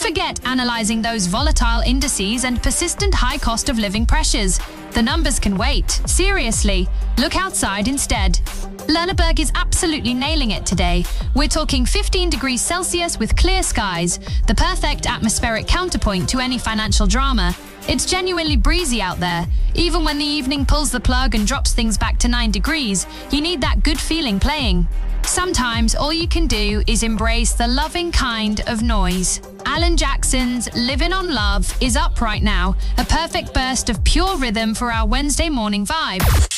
Forget analyzing those volatile indices and persistent high cost of living pressures. The numbers can wait. Seriously, look outside instead. Lerneberg is absolutely nailing it today. We're talking 15 degrees Celsius with clear skies, the perfect atmospheric counterpoint to any financial drama. It's genuinely breezy out there. Even when the evening pulls the plug and drops things back to 9 degrees, you need that good feeling playing. Sometimes all you can do is embrace the loving kind of noise. Alan Jackson's Living on Love is up right now, a perfect burst of pure rhythm for our Wednesday morning vibe.